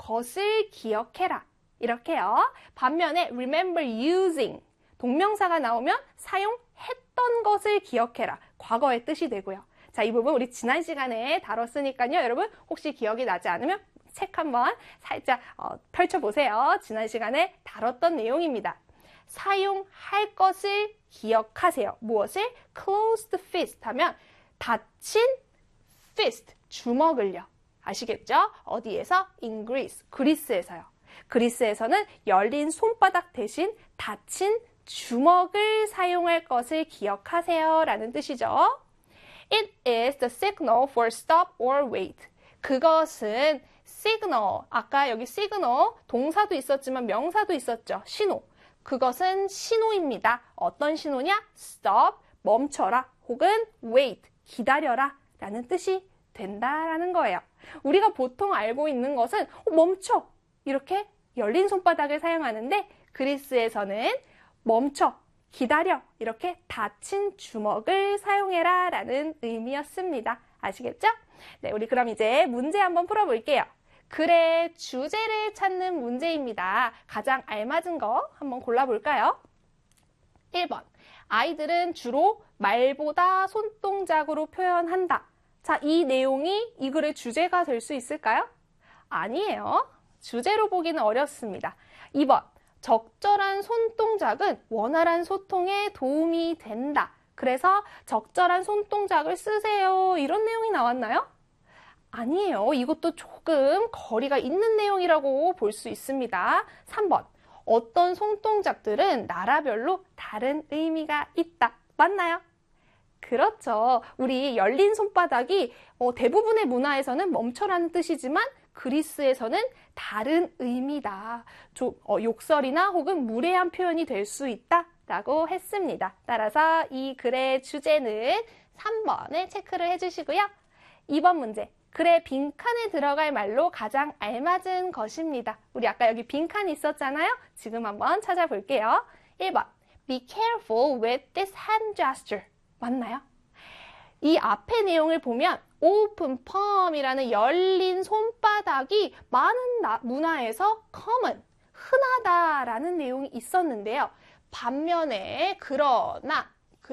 것을 기억해라. 이렇게요. 반면에 remember using, 동명사가 나오면 사용했던 것을 기억해라. 과거의 뜻이 되고요. 자, 이 부분 우리 지난 시간에 다뤘으니까요. 여러분 혹시 기억이 나지 않으면 책 한번 살짝 펼쳐보세요. 지난 시간에 다뤘던 내용입니다. 사용할 것을 기억하세요. 무엇을? closed fist 하면 닫힌 fist, 주먹을요. 아시겠죠? 어디에서? in Greece, 그리스에서요. 그리스에서는 열린 손바닥 대신 닫힌 주먹을 사용할 것을 기억하세요 라는 뜻이죠. It is the signal for stop or wait. 그것은 signal, 아까 여기 signal 동사도 있었지만 명사도 있었죠. 신호. 그것은 신호입니다. 어떤 신호냐? stop, 멈춰라 혹은 wait, 기다려라 라는 뜻이 된다라는 거예요. 우리가 보통 알고 있는 것은 멈춰 이렇게 열린 손바닥을 사용하는데 그리스에서는 멈춰, 기다려 이렇게 닫힌 주먹을 사용해라 라는 의미였습니다. 아시겠죠? 네, 우리 그럼 이제 문제 한번 풀어볼게요. 글의 주제를 찾는 문제입니다. 가장 알맞은 거 한번 골라볼까요? 1번, 아이들은 주로 말보다 손동작으로 표현한다. 자, 이 내용이 이 글의 주제가 될 수 있을까요? 아니에요. 주제로 보기는 어렵습니다. 2번, 적절한 손동작은 원활한 소통에 도움이 된다. 그래서 적절한 손동작을 쓰세요. 이런 내용이 나왔나요? 아니에요. 이것도 조금 거리가 있는 내용이라고 볼 수 있습니다. 3번, 어떤 손동작들은 나라별로 다른 의미가 있다. 맞나요? 그렇죠. 우리 열린 손바닥이 대부분의 문화에서는 멈춰라는 뜻이지만 그리스에서는 다른 의미다. 욕설이나 혹은 무례한 표현이 될 수 있다 라고 했습니다. 따라서 이 글의 주제는 3번에 체크를 해주시고요. 2번 문제, 글의 빈칸에 들어갈 말로 가장 알맞은 것입니다. 우리 아까 여기 빈칸이 있었잖아요. 지금 한번 찾아볼게요. 1번, be careful with this hand gesture. 맞나요? 이 앞의 내용을 보면 open palm이라는 열린 손바닥이 많은 문화에서 common, 흔하다라는 내용이 있었는데요. 반면에 그러나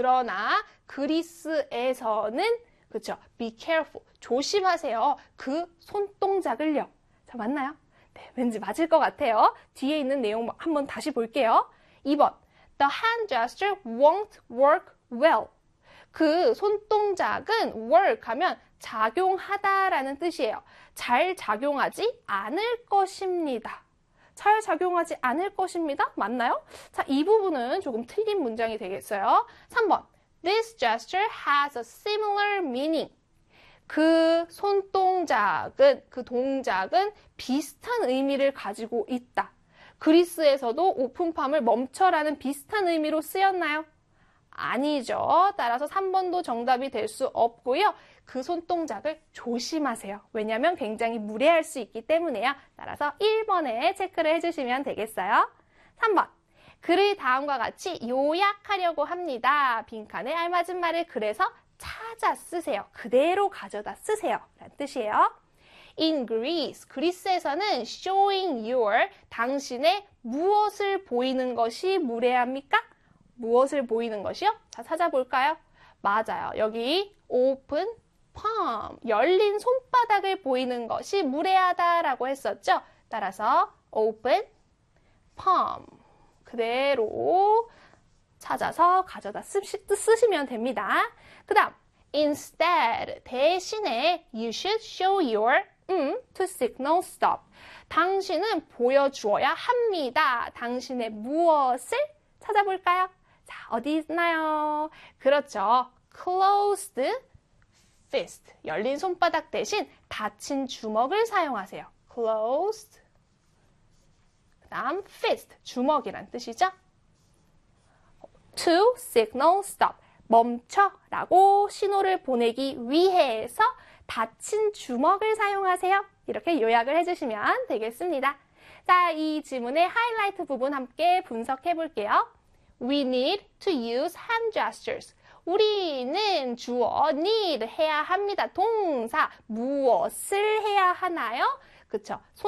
그리스에서는 그렇죠. be careful, 조심하세요. 그 손동작을요. 자, 맞나요? 네, 왠지 맞을 것 같아요. 뒤에 있는 내용 한번 다시 볼게요. 2번, the hand gesture won't work well. 그 손동작은 work 하면 작용하다라는 뜻이에요. 잘 작용하지 않을 것입니다. 잘 작용하지 않을 것입니다. 맞나요? 자, 이 부분은 조금 틀린 문장이 되겠어요. 3번, this gesture has a similar meaning. 그 손동작은, 그 동작은 비슷한 의미를 가지고 있다. 그리스에서도 오픈팜을 멈춰라는 비슷한 의미로 쓰였나요? 아니죠. 따라서 3번도 정답이 될 수 없고요. 그 손동작을 조심하세요. 왜냐하면 굉장히 무례할 수 있기 때문에요. 따라서 1번에 체크를 해주시면 되겠어요. 3번, 글을 다음과 같이 요약하려고 합니다. 빈칸에 알맞은 말을 그래서 찾아 쓰세요. 그대로 가져다 쓰세요. 라는 뜻이에요. In Greece, 그리스에서는 showing your, 당신의 무엇을 보이는 것이 무례합니까? 무엇을 보이는 것이요? 자, 찾아볼까요? 맞아요. 여기 open palm, 열린 손바닥을 보이는 것이 무례하다라고 했었죠? 따라서 open palm, 그대로 찾아서 가져다 쓰시면 됩니다. 그 다음, instead, 대신에 you should show your to signal stop. 당신은 보여주어야 합니다. 당신의 무엇을 찾아볼까요? 자, 어디 있나요? 그렇죠. closed fist, 열린 손바닥 대신 닫힌 주먹을 사용하세요. closed, 그 다음 fist, 주먹이란 뜻이죠. to signal stop, 멈춰라고 신호를 보내기 위해서 닫힌 주먹을 사용하세요. 이렇게 요약을 해주시면 되겠습니다. 자, 이 지문의 하이라이트 부분 함께 분석해 볼게요. We need to use hand gestures. 우리는 주어 need 해야 합니다. 동사 무엇을 해야 하나요? 그쵸?